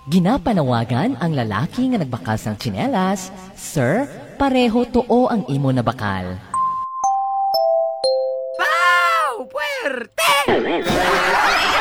Ginapanawagan ang lalaki nga nagbakas ng tsinelas, "Sir, pareho tuo ang imo na bakal." Wow! Puwerte!